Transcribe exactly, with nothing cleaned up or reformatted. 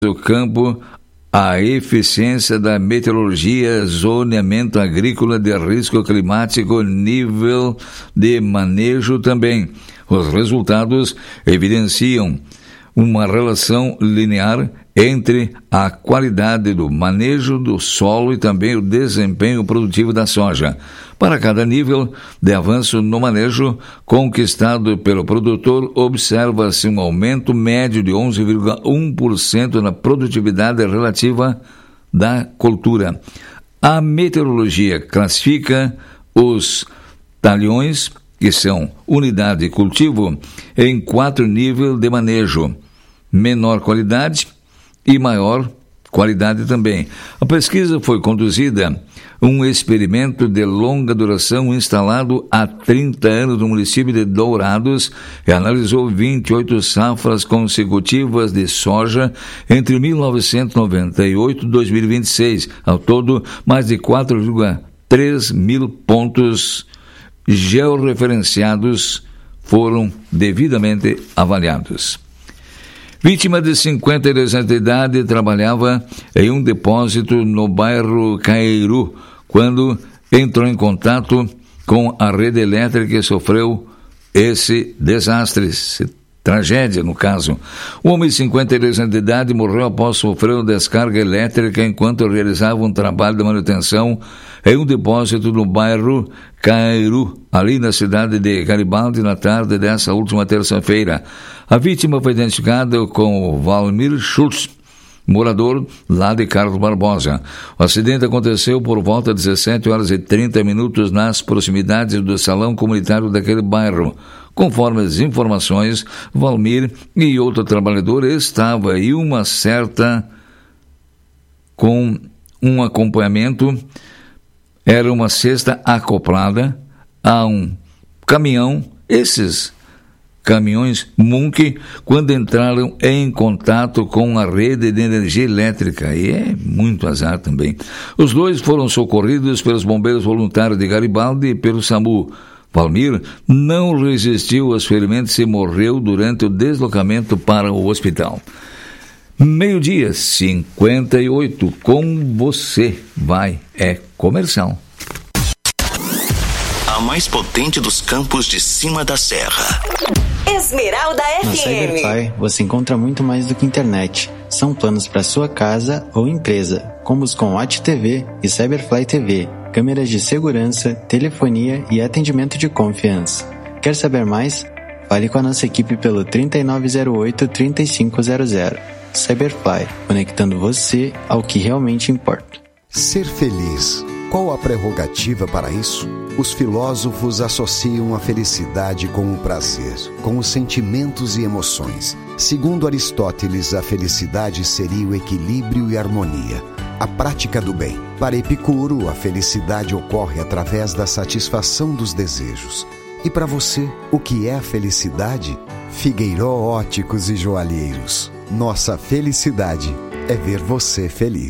do campo, a eficiência da meteorologia, zoneamento agrícola de risco climático, nível de manejo também. Os resultados evidenciam uma relação linear entre a qualidade do manejo do solo e também o desempenho produtivo da soja. Para cada nível de avanço no manejo conquistado pelo produtor, observa-se um aumento médio de onze vírgula um por cento na produtividade relativa da cultura. A meteorologia classifica os talhões, que são unidade de cultivo, em quatro níveis de manejo: menor qualidade e maior qualidade também. A pesquisa foi conduzida um experimento de longa duração instalado há trinta anos no município de Dourados e analisou vinte e oito safras consecutivas de soja entre mil novecentos e noventa e oito e dois mil e vinte e seis. Ao todo, mais de quatro vírgula três mil pontos georreferenciados foram devidamente avaliados. Vítima de cinquenta e dois anos de idade, trabalhava em um depósito no bairro Cairu, quando entrou em contato com a rede elétrica e sofreu esse desastre, essa tragédia no caso. O homem de cinquenta e dois anos de idade morreu após sofrer uma descarga elétrica enquanto realizava um trabalho de manutenção em um depósito no bairro Cairu, ali na cidade de Garibaldi, na tarde dessa última terça-feira. A vítima foi identificada como Valmir Schultz, morador lá de Carlos Barbosa. O acidente aconteceu por volta de dezessete horas e trinta minutos nas proximidades do salão comunitário daquele bairro. Conforme as informações, Valmir e outro trabalhador estavam em uma certa com um acompanhamento. Era uma cesta acoplada a um caminhão. Esses caminhões Munk, quando entraram em contato com a rede de energia elétrica, e é muito azar também. Os dois foram socorridos pelos bombeiros voluntários de Garibaldi e pelo SAMU. Valmir não resistiu aos ferimentos e morreu durante o deslocamento para o hospital. Meio-dia, cinquenta e oito, com você vai, é comercial. A mais potente dos campos de cima da serra. Esmeralda F M. Na Cyberfly você encontra muito mais do que internet. São planos para sua casa ou empresa, combos com Watch T V e Cyberfly T V, câmeras de segurança, telefonia e atendimento de confiança. Quer saber mais? Fale com a nossa equipe pelo trinta e nove zero oito, trinta e cinco zero zero. Cyberfly, conectando você ao que realmente importa. Ser feliz. Qual a prerrogativa para isso? Os filósofos associam a felicidade com o prazer, com os sentimentos e emoções. Segundo Aristóteles, a felicidade seria o equilíbrio e harmonia, a prática do bem. Para Epicuro, a felicidade ocorre através da satisfação dos desejos. E para você, o que é a felicidade? Figueiró Óticos e Joalheiros. Nossa felicidade é ver você feliz.